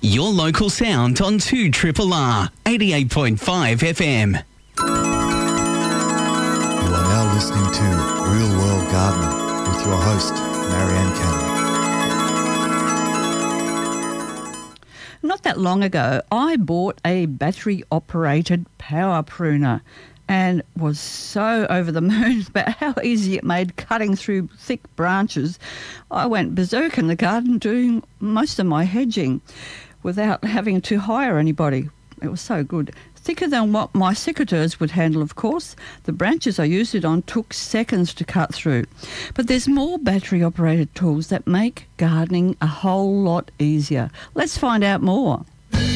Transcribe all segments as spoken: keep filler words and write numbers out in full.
Your local sound on two Triple R, eighty-eight point five F M. You are now listening to Real World Gardener with your host, Marianne Cannon. Not that long ago, I bought a battery-operated power pruner and was so over the moon about how easy it made cutting through thick branches. I went berserk in the garden doing most of my hedging without having to hire anybody. It was so good. Thicker than what my secateurs would handle, of course. The branches I used it on took seconds to cut through. But there's more battery-operated tools that make gardening a whole lot easier. Let's find out more.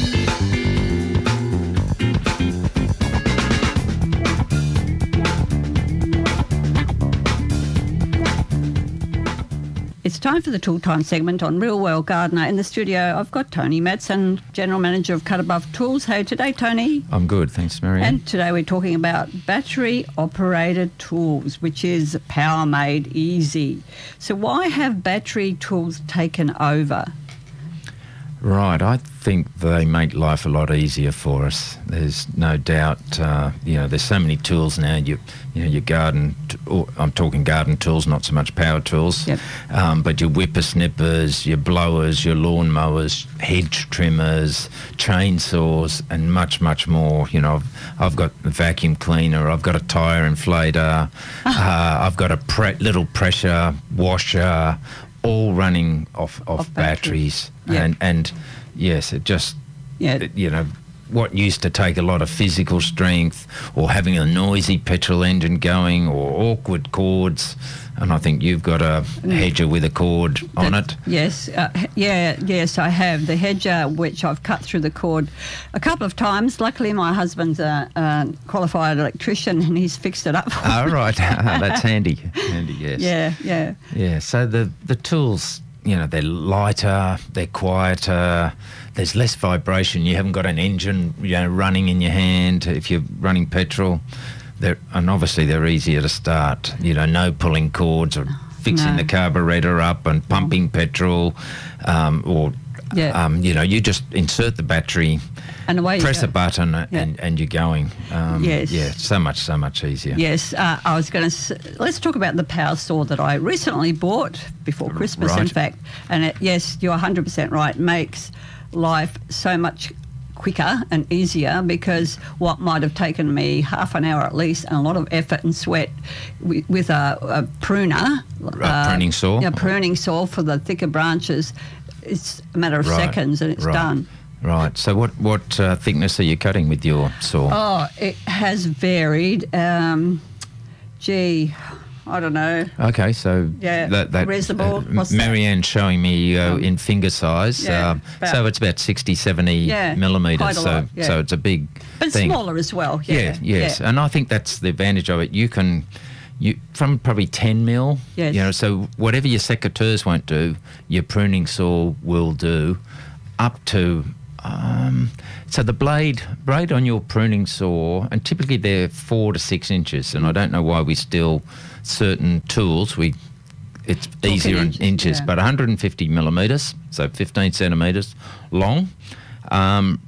It's time for the Tool Time segment on Real World Gardener. In the studio, I've got Tony Madsen, General Manager of Cut Above Tools. Hey, today, Tony. I'm good, thanks, Marianne. And today we're talking about battery-operated tools, which is power made easy. So why have battery tools taken over? Right, I think they make life a lot easier for us. There's no doubt, uh, you know, there's so many tools now. You, you know, your garden, t- or I'm talking garden tools, not so much power tools. Yep. Um, but your whippersnippers, your blowers, your lawn mowers, hedge trimmers, chainsaws, and much, much more. You know, I've, I've got a vacuum cleaner, I've got a tyre inflator, uh, I've got a pre- little pressure washer, all running off, off, Off battery. batteries. Yeah. And, and yes, it just, Yeah. it- you know, what used to take a lot of physical strength or having a noisy petrol engine going or awkward cords, and I think you've got a hedger with a cord on That- it. Yes, uh, yeah, yes, I have. The hedger, which I've cut through the cord a couple of times. Luckily, my husband's a, a qualified electrician and he's fixed it up. Oh, right. That's handy. Handy, yes. Yeah, yeah. Yeah, so the, the tools, you know, they're lighter, they're quieter, there's less vibration. You haven't got an engine, you know, running in your hand if you're running petrol. They're, and obviously they're easier to start, you know, no pulling cords or fixing No. the carburetor up and pumping petrol, um, or, Yeah. um, you know, you just insert the battery, And away you press go. a button Yeah. and, and you're going. Um, Yes. Yeah, so much, so much easier. Yes, uh, I was going to. Let's talk about the power saw that I recently bought before Christmas, in Right. fact. And it, yes, you're one hundred percent right. Makes life so much quicker and easier, because what might have taken me half an hour at least and a lot of effort and sweat with, with a, a pruner, A pruning saw? a pruning saw for the thicker branches, it's a matter of Right, seconds and it's right. done. Right. So what, what uh, thickness are you cutting with your saw? Oh, it has varied. Um, gee, I don't know. Okay, so Yeah, that, that reasonable. What's that? Marianne's showing me uh, Um, in finger size. yeah, um, about- so it's about sixty, seventy Yeah, millimetres. quite a So lot, yeah. so it's a big But thing. smaller as well. Yeah, Yeah, yes. yeah. And I think that's the advantage of it. You can, you from probably ten mil, Yes. you know, so whatever your secateurs won't do, your pruning saw will do, up to, um, so the blade, blade on your pruning saw, and typically they're four to six inches, and I don't know why we still, certain tools, we, it's easier in inches, inches, yeah. but one hundred fifty millimetres, so fifteen centimetres long. Um,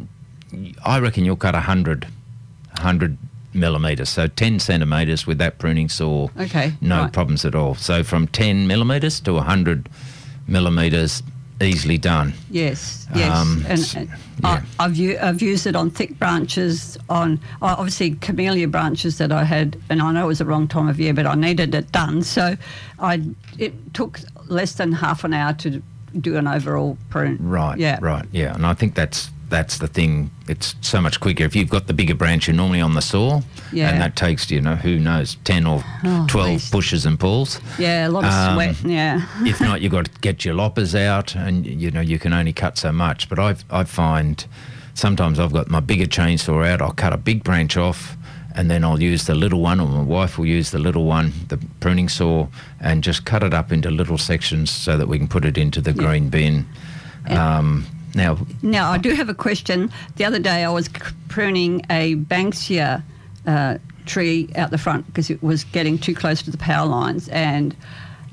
I reckon you'll cut one hundred, one hundred millimetres, so ten centimetres with that pruning saw. Okay, No right. problems at all. So from ten millimetres to one hundred millimetres, easily done. Yes, yes. Um, and s- and yeah. I, I've, u- I've used it on thick branches, on uh, obviously camellia branches that I had, and I know it was the wrong time of year, but I needed it done. So I it took less than half an hour to do an overall prune. Right, Yeah. right, yeah. And I think that's that's the thing. It's so much quicker. If you've got the bigger branch, you're normally on the saw, Yeah. and that takes, you know, who knows, ten or Oh, twelve please. pushes and pulls. Yeah, a lot of Um, sweat. Yeah. If not, you've got to get your loppers out, and you know you can only cut so much. But I I find sometimes I've got my bigger chainsaw out. I'll cut a big branch off, and then I'll use the little one, or my wife will use the little one, the pruning saw, and just cut it up into little sections so that we can put it into the green bin. Um, now, Now, I do have a question. The other day I was c- pruning a Banksia uh, tree out the front because it was getting too close to the power lines, and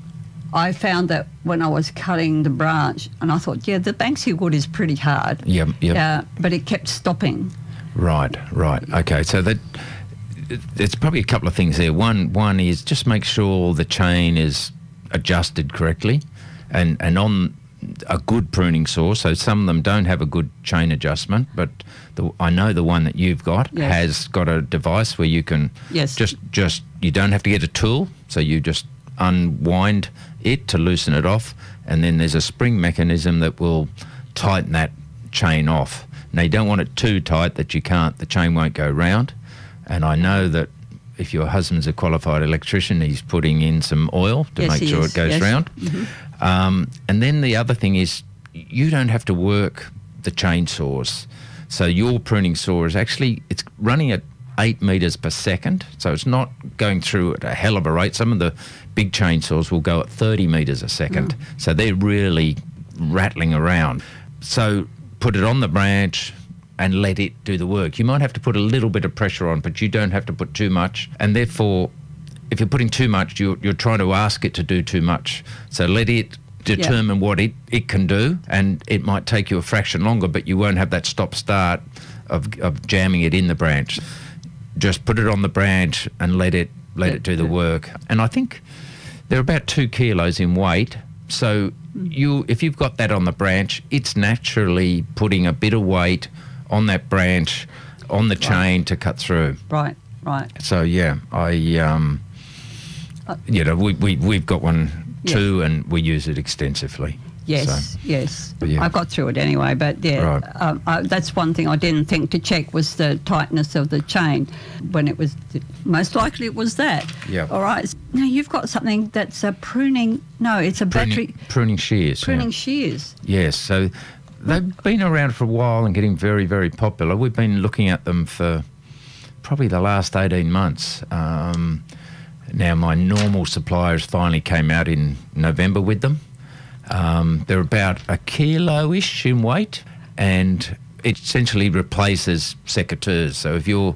I found that when I was cutting the branch, and I thought, yeah, the Banksia wood is pretty hard. Yep, yep. Uh, but it kept stopping. Right, right. Okay, so that it's probably a couple of things there. One, one is just make sure the chain is adjusted correctly, and and on a good pruning saw. So some of them don't have a good chain adjustment, but the, I know the one that you've got Yes. has got a device where you can Yes. just just you don't have to get a tool, so you just unwind it to loosen it off, and then there's a spring mechanism that will tighten that chain off. Now you don't want it too tight that you can't, the chain won't go round. And I know that if your husband's a qualified electrician, he's putting in some oil to Yes, make he sure is, it goes yes. round. Um, and then the other thing is you don't have to work the chainsaws. So your pruning saw is actually, it's running at eight metres per second. So it's not going through at a hell of a rate. Some of the big chainsaws will go at thirty metres a second. Mm. So they're really rattling around. So put it on the branch and let it do the work. You might have to put a little bit of pressure on, but you don't have to put too much. And therefore, if you're putting too much, you're, you're trying to ask it to do too much. So let it determine what it, it can do, and it might take you a fraction longer, but you won't have that stop-start of, of jamming it in the branch. Just put it on the branch and let it let it do the work. And I think they're about two kilos in weight. So you, if you've got that on the branch, it's naturally putting a bit of weight on that branch, on the chain to cut through. Right, right. So yeah, I, um, you know, we, we, we've got one Yeah. too, and we use it extensively. Yes, So, yes. But yeah. I got through it anyway, but yeah, Right. um, I, that's one thing I didn't think to check was the tightness of the chain. When it was, most likely it was that. Yeah. All right. Now you've got something that's a pruning. No, it's a pruning, battery pruning shears. yeah. pruning shears. Yes, so they've been around for a while and getting very, very popular. We've been looking at them for probably the last eighteen months. Um, now, my normal suppliers finally came out in November with them. Um, they're about a kilo-ish in weight, and it essentially replaces secateurs. So if you're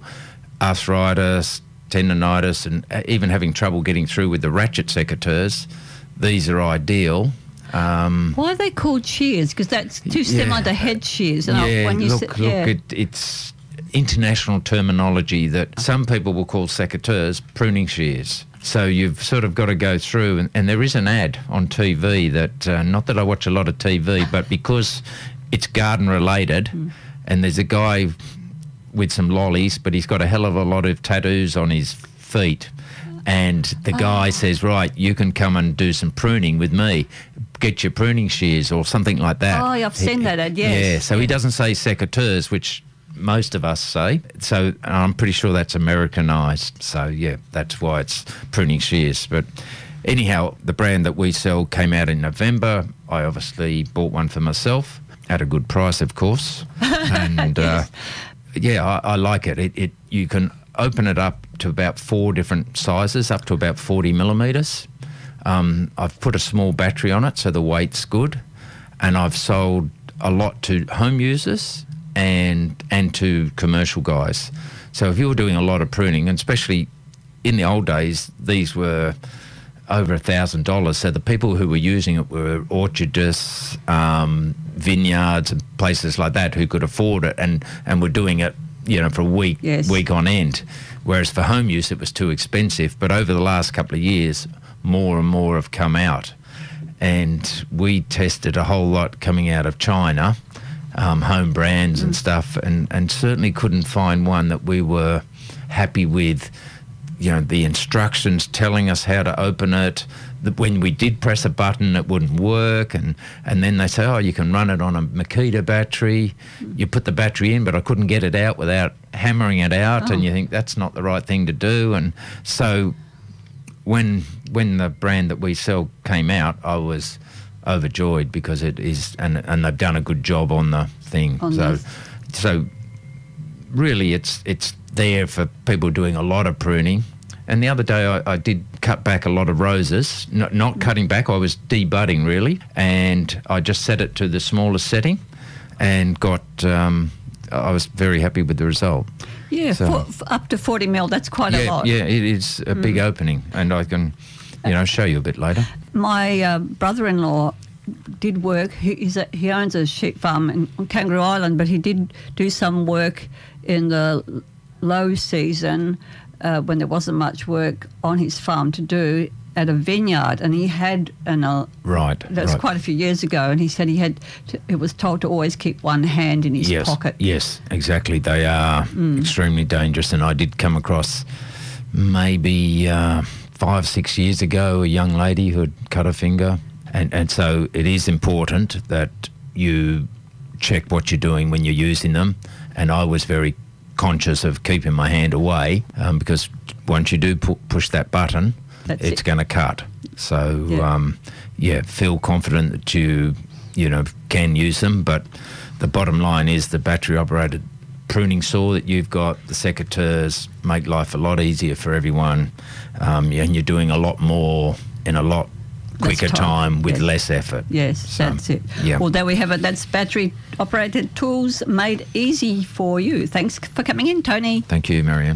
arthritis, tendonitis, and even having trouble getting through with the ratchet secateurs, these are ideal. Um, Why are they called shears? Because that's too similar Yeah. to head shears. And I- yeah, when you look, say- look, yeah. it, it's international terminology that some people will call secateurs pruning shears. So you've sort of got to go through, and, and there is an ad on T V that, uh, not that I watch a lot of T V, but because it's garden related, Mm. and there's a guy with some lollies, but he's got a hell of a lot of tattoos on his feet. And the guy Oh. says, right, you can come and do some pruning with me. Get your pruning shears or something like that. Oh, I've seen He- that ad, yes. Yeah, so he doesn't say secateurs, which most of us say. So I'm pretty sure that's Americanized. So, yeah, that's why it's pruning shears. But anyhow, the brand that we sell came out in November. I obviously bought one for myself at a good price, of course. And, uh, yeah, I, I like it. It, it. You can open it up to about four different sizes, up to about forty millimetres. Um, I've put a small battery on it, so the weight's good. And I've sold a lot to home users and and to commercial guys. So if you were doing a lot of pruning, and especially in the old days, these were over a thousand dollars. So the people who were using it were orchardists, um, vineyards, and places like that who could afford it, and and were doing it, you know, for a week, Yes. week on end. Whereas for home use, it was too expensive. But over the last couple of years, more and more have come out, and we tested a whole lot coming out of China, um, home brands and stuff, and and certainly couldn't find one that we were happy with. You know, the instructions telling us how to open it. That when we did press a button, it wouldn't work, and and then they say, oh, you can run it on a Makita battery. You put the battery in, but I couldn't get it out without hammering it out, Oh. and you think that's not the right thing to do. And so when when the brand that we sell came out, I was overjoyed because it is, and and they've done a good job on the thing. On so the- so really, it's it's there for people doing a lot of pruning. And the other day, I, I did cut back a lot of roses. Not, not cutting back, I was debudding really, and I just set it to the smallest setting, and got. Um, I was very happy with the result. Yeah, So- for, for up to forty mil, that's quite a yeah, lot. yeah, it is a big opening, and I can you know, show you a bit later. My uh, brother-in-law did work. He, he's a, he owns a sheep farm in, on Kangaroo Island, but he did do some work in the low season uh, when there wasn't much work on his farm to do at a vineyard, and he had an uh, right. That was right. quite a few years ago, and he said he had to, he was told to always keep one hand in his yes, pocket. Yes, exactly. They are mm. extremely dangerous, and I did come across maybe uh, five, six years ago a young lady who had cut her finger, and and so it is important that you check what you're doing when you're using them, and I was very conscious of keeping my hand away um, because once you do pu- push that button, That's it's it. going to cut. So, yeah. Um, yeah, feel confident that you, you know, can use them. But the bottom line is the battery-operated pruning saw that you've got, the secateurs, make life a lot easier for everyone. Um, and you're doing a lot more in a lot quicker time. time with yes. less effort. Yes, so, that's it. Yeah. Well, there we have it. That's battery-operated tools made easy for you. Thanks for coming in, Tony. Thank you, Marianne.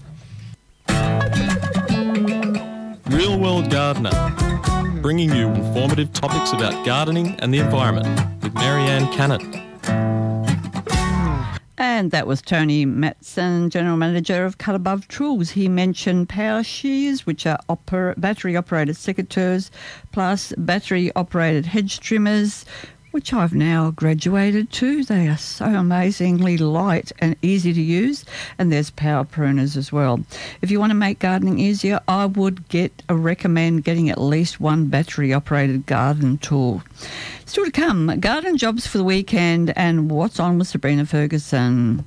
Real World Gardener, bringing you informative topics about gardening and the environment with Marianne Cannon. And that was Tony Matson, General Manager of Cut Above Tools. He mentioned power shears, which are oper- battery-operated secateurs, plus battery-operated hedge trimmers, which I've now graduated to. They are so amazingly light and easy to use. And there's power pruners as well. If you want to make gardening easier, I would get uh, recommend getting at least one battery-operated garden tool. Still to come, garden jobs for the weekend and what's on with Sabrina Ferguson.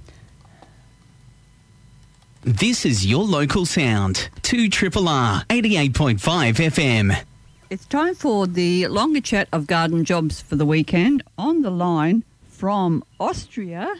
This is your local sound, two Triple R, eighty-eight point five F M. It's time for the longer chat of garden jobs for the weekend. On the line from Austria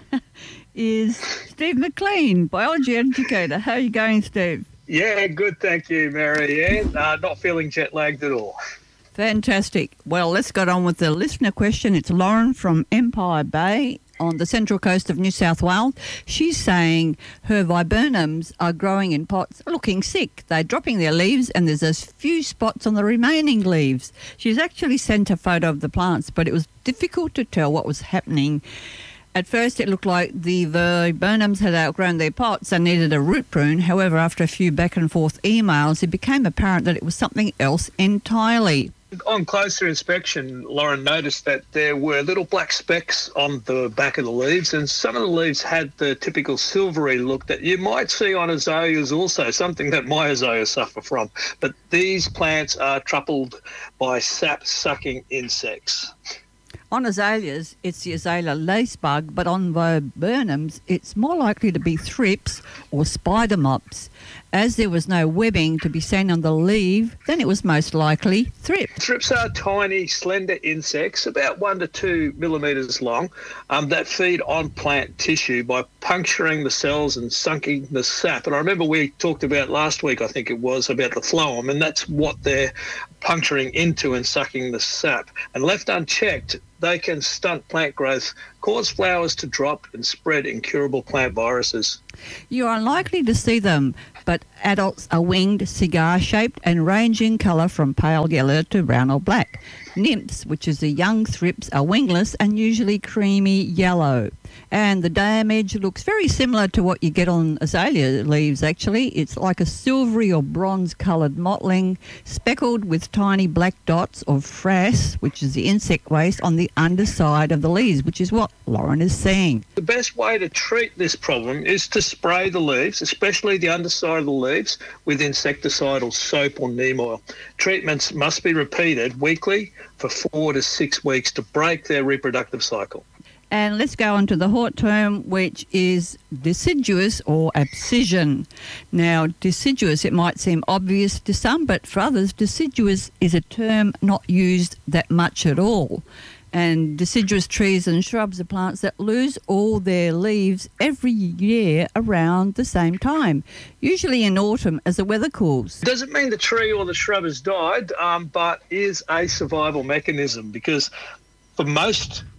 is Steve McLean, biology educator. How are you going, Steve? Yeah, good, thank you, Marianne. Uh, not feeling jet lagged at all. Fantastic. Well, let's get on with the listener question. It's Lauren from Empire Bay on the central coast of New South Wales. She's saying her viburnums are growing in pots, looking sick. They're dropping their leaves and there's a few spots on the remaining leaves. She's actually sent a photo of the plants, but it was difficult to tell what was happening. At first, it looked like the viburnums had outgrown their pots and needed a root prune. However, after a few back and forth emails, it became apparent that it was something else entirely. On closer inspection, Lauren noticed that there were little black specks on the back of the leaves, and some of the leaves had the typical silvery look that you might see on azaleas also, something that my azaleas suffer from. But these plants are troubled by sap-sucking insects. On azaleas, it's the azalea lacebug, but on viburnums, it's more likely to be thrips or spider mops. As there was no webbing to be seen on the leaf, then it was most likely thrips. Thrips are tiny, slender insects, about one to two millimetres long, um, that feed on plant tissue by puncturing the cells and sucking the sap. And I remember we talked about last week, I think it was, about the phloem, and that's what they're puncturing into and sucking the sap. And left unchecked, they can stunt plant growth, cause flowers to drop and spread incurable plant viruses. You are unlikely to see them, but adults are winged, cigar-shaped and range in colour from pale yellow to brown or black. Nymphs, which is the young thrips, are wingless and usually creamy yellow. And the damage looks very similar to what you get on azalea leaves, actually. It's like a silvery or bronze-coloured mottling, speckled with tiny black dots of frass, which is the insect waste, on the underside of the leaves, which is what Lauren is saying. The best way to treat this problem is to spray the leaves, especially the underside of the leaves, with insecticidal soap or neem oil. Treatments must be repeated weekly for four to six weeks to break their reproductive cycle. And let's go on to the hot term, which is deciduous or abscission. Now, deciduous, it might seem obvious to some, but for others, deciduous is a term not used that much at all. And deciduous trees and shrubs are plants that lose all their leaves every year around the same time, usually in autumn as the weather cools. Doesn't mean the tree or the shrub has died, um, but is a survival mechanism, because for most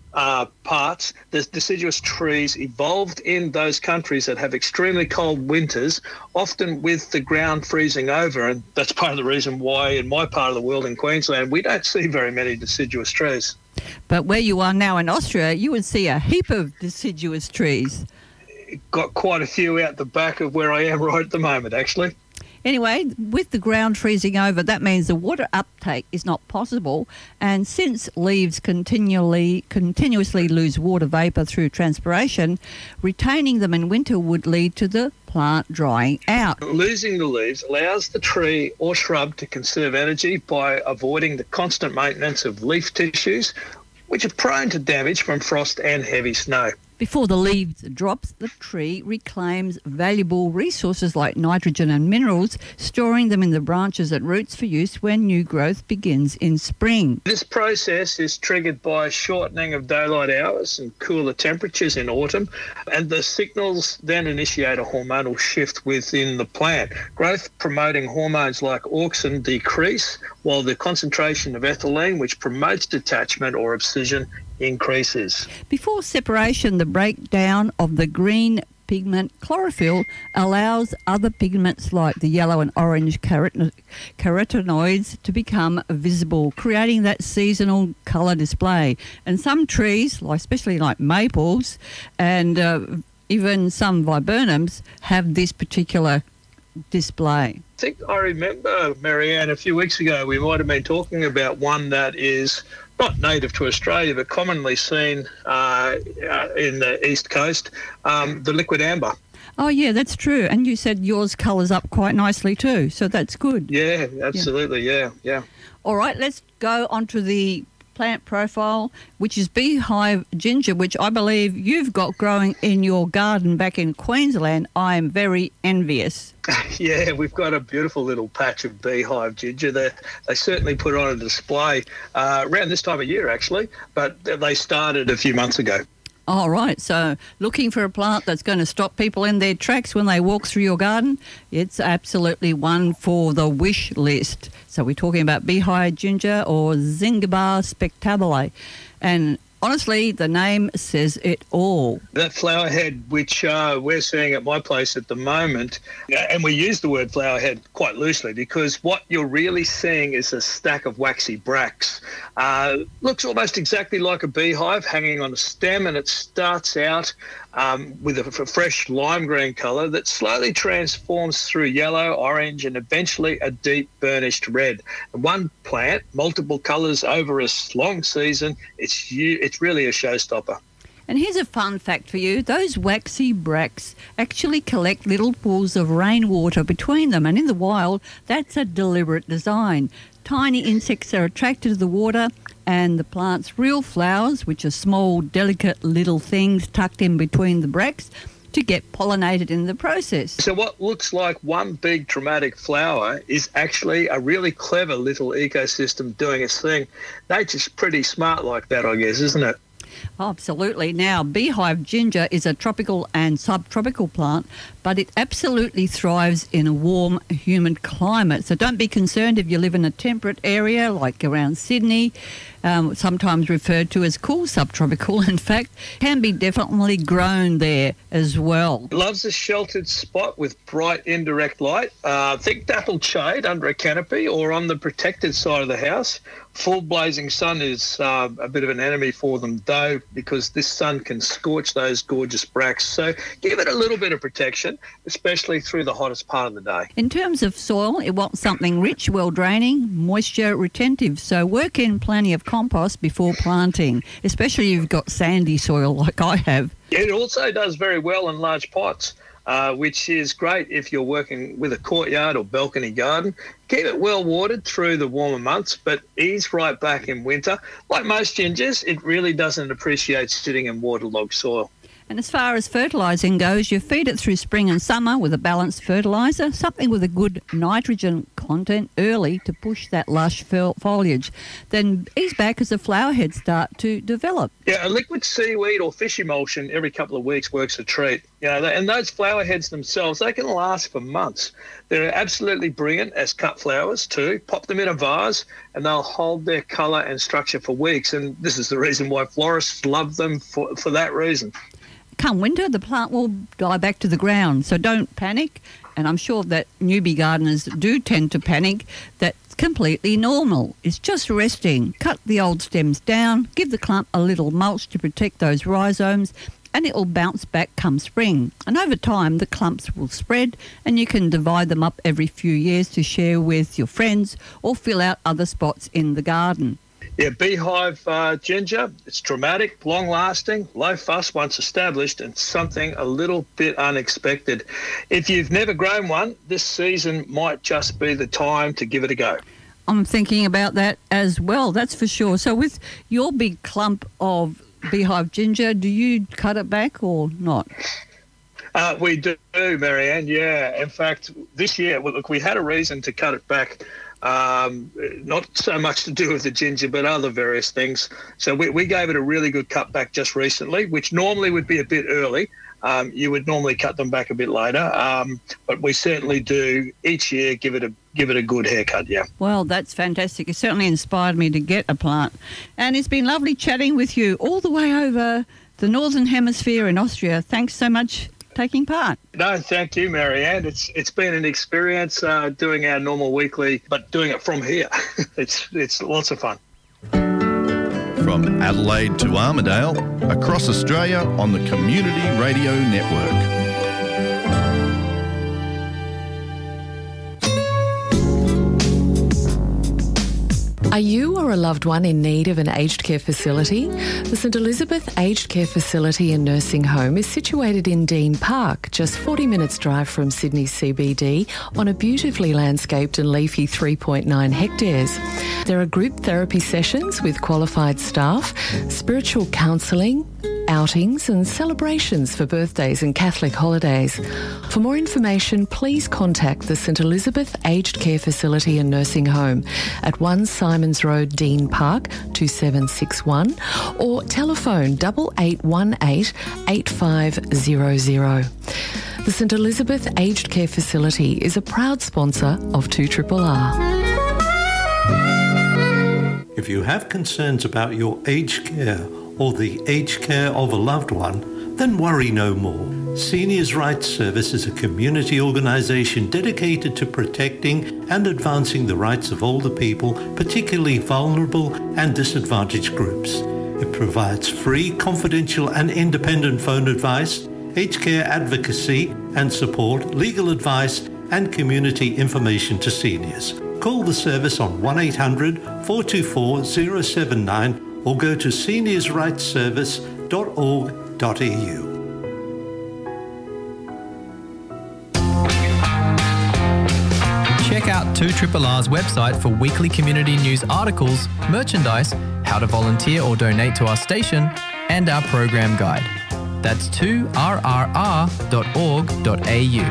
uh, parts, the deciduous trees evolved in those countries that have extremely cold winters, often with the ground freezing over. And that's part of the reason why in my part of the world in Queensland, we don't see very many deciduous trees. But where you are now in Austria, you would see a heap of deciduous trees. Got quite a few out the back of where I am right at the moment, actually. Anyway, with the ground freezing over, that means the water uptake is not possible. And since leaves continually, continuously lose water vapour through transpiration, retaining them in winter would lead to the plant drying out. Losing the leaves allows the tree or shrub to conserve energy by avoiding the constant maintenance of leaf tissues, which are prone to damage from frost and heavy snow. Before the leaves drops, the tree reclaims valuable resources like nitrogen and minerals, storing them in the branches and roots for use when new growth begins in spring. This process is triggered by shortening of daylight hours and cooler temperatures in autumn, and the signals then initiate a hormonal shift within the plant. Growth-promoting hormones like auxin decrease, while the concentration of ethylene, which promotes detachment or abscission, increases. Before separation, the breakdown of the green pigment chlorophyll allows other pigments like the yellow and orange carot- carotenoids to become visible, creating that seasonal colour display. And some trees, like especially like maples and uh, even some viburnums, have this particular display. I think I remember, Marianne, a few weeks ago we might have been talking about one that is not native to Australia, but commonly seen uh, uh, in the East Coast, um, the liquid amber. Oh, yeah, that's true. And you said yours colours up quite nicely too, so that's good. Yeah, absolutely, yeah, yeah. All right, let's go on to the plant profile, which is beehive ginger, which I believe you've got growing in your garden back in Queensland. I am very envious. Yeah, we've got a beautiful little patch of beehive ginger. They, they certainly put it on a display uh, around this time of year, actually, but they started a few months ago. All right, so looking for a plant that's going to stop people in their tracks when they walk through your garden, it's absolutely one for the wish list. So we're talking about beehive ginger or Zingiber spectabile. And honestly, the name says it all. That flower head, which uh, we're seeing at my place at the moment, and we use the word flower head quite loosely because what you're really seeing is a stack of waxy bracts. Uh, looks almost exactly like a beehive hanging on a stem, and it starts out um, with a, a fresh lime green colour that slowly transforms through yellow, orange, and eventually a deep burnished red. And one plant, multiple colours over a long season, it's it's really a showstopper. And here's a fun fact for you. Those waxy bracts actually collect little pools of rainwater between them. And in the wild, that's a deliberate design. Tiny insects are attracted to the water, and the plant's real flowers, which are small, delicate little things tucked in between the bracts, to get pollinated in the process. So what looks like one big dramatic flower is actually a really clever little ecosystem doing its thing. Nature's pretty smart like that, I guess, isn't it? Absolutely. Now, beehive ginger is a tropical and subtropical plant, but it absolutely thrives in a warm, humid climate. So don't be concerned if you live in a temperate area like around Sydney, um, sometimes referred to as cool subtropical, in fact, can be definitely grown there as well. Loves a sheltered spot with bright indirect light. Uh, think dappled shade under a canopy or on the protected side of the house. Full blazing sun is uh, a bit of an enemy for them, though, because this sun can scorch those gorgeous bracts. So give it a little bit of protection, especially through the hottest part of the day. In terms of soil, it wants something rich, well draining, moisture retentive. So work in plenty of compost before planting, especially if you've got sandy soil like I have. It also does very well in large pots. Uh, which is great if you're working with a courtyard or balcony garden. Keep it well watered through the warmer months, but ease right back in winter. Like most gingers, it really doesn't appreciate sitting in waterlogged soil. And as far as fertilising goes, you feed it through spring and summer with a balanced fertiliser, something with a good nitrogen content early to push that lush fo- foliage. Then ease back as the flower heads start to develop. Yeah, a liquid seaweed or fish emulsion every couple of weeks works a treat. You know, and those flower heads themselves, they can last for months. They're absolutely brilliant as cut flowers too. Pop them in a vase and they'll hold their colour and structure for weeks. And this is the reason why florists love them for, for that reason. Come winter, the plant will die back to the ground, so don't panic. And I'm sure that newbie gardeners do tend to panic. That's completely normal. It's just resting. Cut the old stems down, give the clump a little mulch to protect those rhizomes, and it will bounce back come spring. And over time, the clumps will spread, and you can divide them up every few years to share with your friends or fill out other spots in the garden. Yeah, beehive uh, ginger, it's dramatic, long-lasting, low fuss once established, and something a little bit unexpected. If you've never grown one, this season might just be the time to give it a go. I'm thinking about that as well, that's for sure. So with your big clump of beehive ginger, do you cut it back or not? Uh, we do, Marianne, yeah. In fact, this year, well, look, we had a reason to cut it back. Um, not so much to do with the ginger, but other various things. So we, we gave it a really good cut back just recently, which normally would be a bit early. Um, you would normally cut them back a bit later, um, but we certainly do each year give it a give it a good haircut. Yeah. Well, that's fantastic. It certainly inspired me to get a plant, and it's been lovely chatting with you all the way over the Northern Hemisphere in Austria. Thanks so much. Taking part. No, thank you, Marianne. It's it's been an experience uh, doing our normal weekly, but doing it from here. it's it's lots of fun. From Adelaide to Armidale, across Australia on the Community Radio Network. Are you or a loved one in need of an aged care facility? The St Elizabeth Aged Care Facility and Nursing Home is situated in Dean Park, just forty minutes drive from Sydney C B D, on a beautifully landscaped and leafy three point nine hectares. There are group therapy sessions with qualified staff, spiritual counselling, outings and celebrations for birthdays and Catholic holidays. For more information, please contact the St Elizabeth Aged Care Facility and Nursing Home at one Simons Road, Dean Park, two seven six one, or telephone eight eight one eight, eight five zero zero. The St Elizabeth Aged Care Facility is a proud sponsor of two R R R. If you have concerns about your aged care or the aged care of a loved one, then worry no more. Seniors' Rights Service is a community organisation dedicated to protecting and advancing the rights of older people, particularly vulnerable and disadvantaged groups. It provides free, confidential and independent phone advice, aged care advocacy and support, legal advice and community information to seniors. Call the service on one eight hundred, four two four, zero seven nine or go to seniors rights service dot org dot e u. Check out two R R R's website for weekly community news articles, merchandise, how to volunteer or donate to our station, and our program guide. That's two R R R dot org dot a u.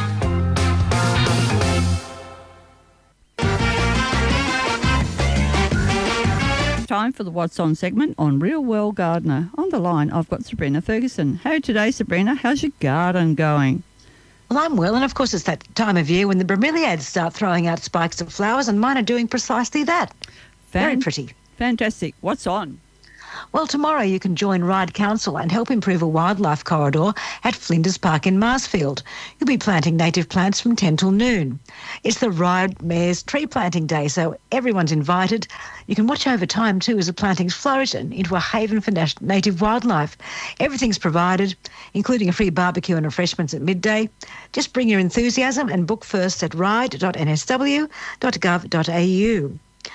Time for the What's On segment on Real World Gardener. On the line, I've got Sabrina Ferguson. How today, Sabrina? How's your garden going? Well, I'm well, and of course it's that time of year when the bromeliads start throwing out spikes of flowers, and mine are doing precisely that. Fan- Very pretty. Fantastic. What's on? Well, tomorrow you can join Ryde Council and help improve a wildlife corridor at Flinders Park in Marsfield. You'll be planting native plants from ten till noon. It's the Ryde Mayor's Tree Planting Day, so everyone's invited. You can watch over time too as the plantings flourish into a haven for nat- native wildlife. Everything's provided, including a free barbecue and refreshments at midday. Just bring your enthusiasm and book first at ryde dot n s w dot gov dot a u.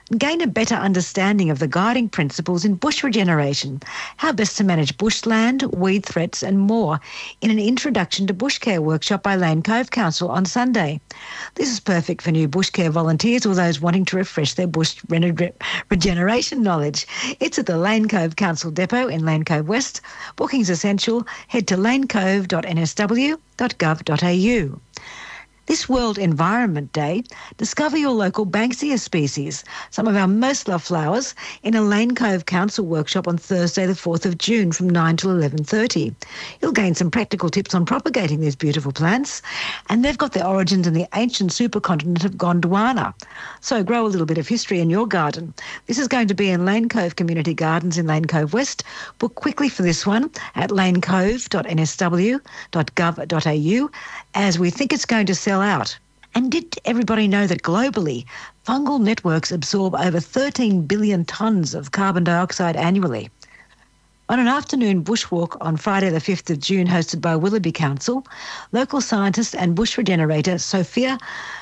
and gain a better understanding of the guiding principles in bush regeneration, how best to manage bushland, weed threats and more in an Introduction to Bush Care workshop by Lane Cove Council on Sunday. This is perfect for new bush care volunteers or those wanting to refresh their bush re- regeneration knowledge. It's at the Lane Cove Council Depot in Lane Cove West. Booking's essential. Head to lane cove dot n s w dot gov dot a u. This World Environment Day, discover your local Banksia species, some of our most loved flowers, in a Lane Cove Council workshop on Thursday the fourth of June from nine till eleven thirty. You'll gain some practical tips on propagating these beautiful plants, and they've got their origins in the ancient supercontinent of Gondwana. So grow a little bit of history in your garden. This is going to be in Lane Cove Community Gardens in Lane Cove West. Book quickly for this one at lane cove dot n s w dot gov dot a u, as we think it's going to sell out. And did everybody know that globally, fungal networks absorb over thirteen billion tonnes of carbon dioxide annually? On an afternoon bushwalk on Friday the fifth of June hosted by Willoughby Council, local scientist and bush regenerator Sophia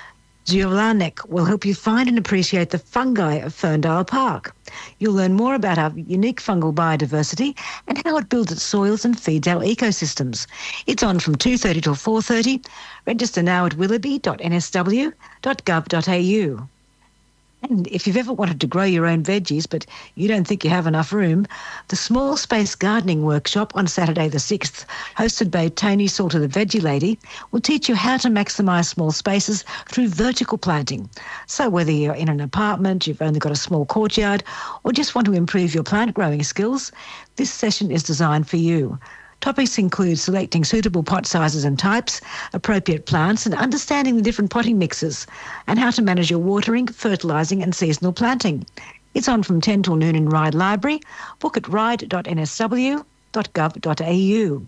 Giovanek will help you find and appreciate the fungi of Ferndale Park. You'll learn more about our unique fungal biodiversity and how it builds its soils and feeds our ecosystems. It's on from two thirty till four thirty. Register now at willoughby dot n s w dot gov dot a u. And if you've ever wanted to grow your own veggies but you don't think you have enough room, the Small Space Gardening Workshop on Saturday the sixth, hosted by Tony Salter the Veggie Lady, will teach you how to maximise small spaces through vertical planting. So whether you're in an apartment, you've only got a small courtyard, or just want to improve your plant growing skills, this session is designed for you. Topics include selecting suitable pot sizes and types, appropriate plants, and understanding the different potting mixes, and how to manage your watering, fertilising and seasonal planting. It's on from ten till noon in Ryde Library. Book at ryde dot n s w dot gov dot a u.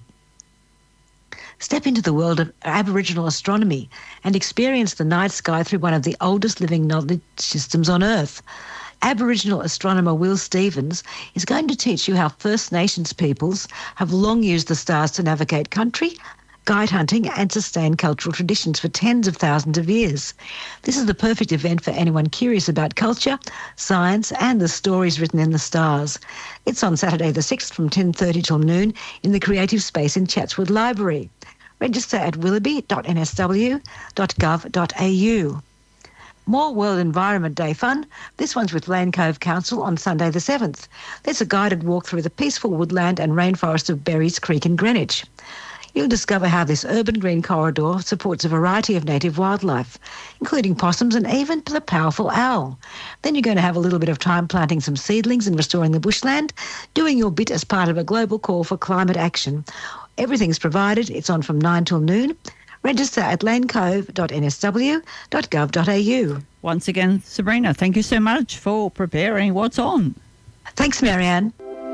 Step into the world of Aboriginal astronomy and experience the night sky through one of the oldest living knowledge systems on Earth. Aboriginal astronomer Will Stevens is going to teach you how First Nations peoples have long used the stars to navigate country, guide hunting and sustain cultural traditions for tens of thousands of years. This is the perfect event for anyone curious about culture, science and the stories written in the stars. It's on Saturday the sixth from ten thirty till noon in the Creative Space in Chatswood Library. Register at willoughby dot n s w dot gov dot a u. More World Environment Day fun. This one's with Lane Cove Council on Sunday the seventh. There's a guided walk through the peaceful woodland and rainforest of Berries Creek in Greenwich. You'll discover how this urban green corridor supports a variety of native wildlife, including possums and even the powerful owl. Then you're going to have a little bit of time planting some seedlings and restoring the bushland, doing your bit as part of a global call for climate action. Everything's provided. It's on from nine till noon. Register at lane cove dot n s w dot gov dot a u. Once again, Sabrina, thank you so much for preparing what's on. Thanks, Marianne.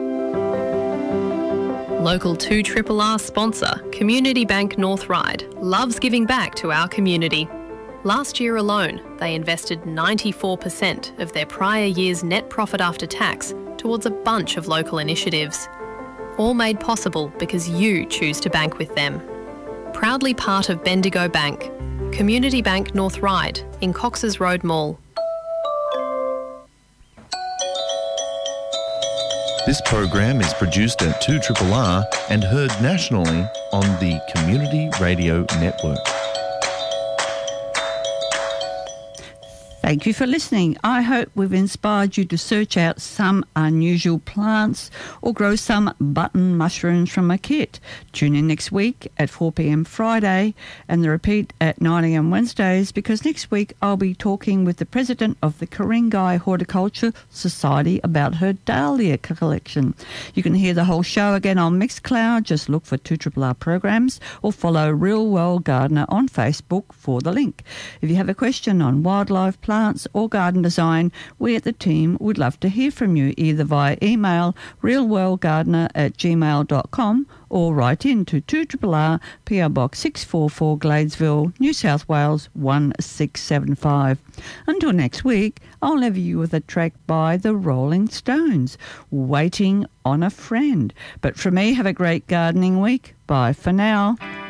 Local two R R R sponsor, Community Bank North Ryde, loves giving back to our community. Last year alone, they invested ninety-four percent of their prior year's net profit after tax towards a bunch of local initiatives. All made possible because you choose to bank with them. Proudly part of Bendigo Bank, Community Bank North Ryde in Cox's Road Mall. This program is produced at two R R R and heard nationally on the Community Radio Network. Thank you for listening. I hope we've inspired you to search out some unusual plants or grow some button mushrooms from a kit. Tune in next week at four p m Friday and the repeat at nine a m Wednesdays, because next week I'll be talking with the president of the Ku-ring-gai Horticulture Society about her dahlia collection. You can hear the whole show again on Mixcloud. Just look for two R R R programs or follow Real World Gardener on Facebook for the link. If you have a question on wildlife, plants, plants or garden design, we at the team would love to hear from you either via email realworldgardener at gmail dot com or write in to two R R R, P O Box six four four, Gladesville, New South Wales one six seven five. Until next week, I'll leave you with a track by the Rolling Stones, Waiting on a Friend. But from me, have a great gardening week. Bye for now.